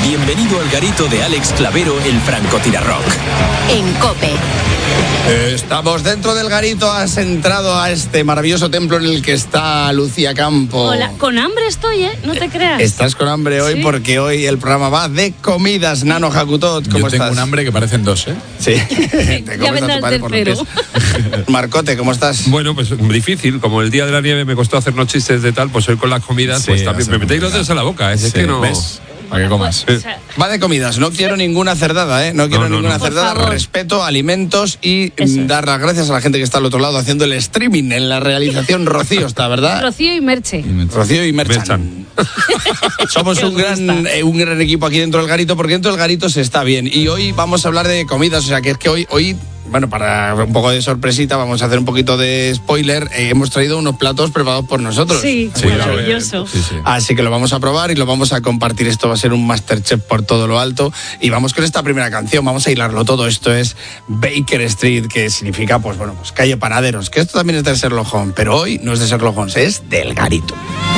Bienvenido al garito de Alex Clavero, el francotirarrock. En COPE. Estamos dentro del garito. Has entrado a este maravilloso templo en el que está Lucía Campo. Hola, con hambre estoy, ¿eh? No te creas. Estás con hambre hoy, ¿sí? Porque hoy el programa va de comidas. Nano Jacutot, ¿cómo estás? Yo tengo un hambre que parecen dos, ¿eh? Sí. Te ya vendrá el tercero. Marcote, ¿cómo estás? Bueno, pues difícil. Como el día de la nieve me costó hacernos chistes de tal, pues hoy con las comidas, sí, pues también me metéis los dedos en la boca. Es que no... ¿Ves? Para que comas. Va de comidas, no quiero ninguna cerdada, ¿eh? No quiero ninguna cerdada. Respeto, alimentos y dar las gracias a la gente que está al otro lado haciendo el streaming en la realización. Rocío está, ¿verdad? Rocío y Merche. Rocío y Merchan. Somos un gran equipo aquí dentro del garito, porque dentro del garito se está bien. Y hoy vamos a hablar de comidas, o sea que es que hoy bueno, para un poco de sorpresita, vamos a hacer un poquito de spoiler. Hemos traído unos platos preparados por nosotros. Sí, maravilloso. Sí. Así que lo vamos a probar y lo vamos a compartir. Esto va a ser un Masterchef por todo lo alto. Y vamos con esta primera canción, vamos a hilarlo todo. Esto es Baker Street, que significa, pues calle Panaderos. Que esto también es de Sherlock Holmes, pero hoy no es de Sherlock Holmes, es del garito.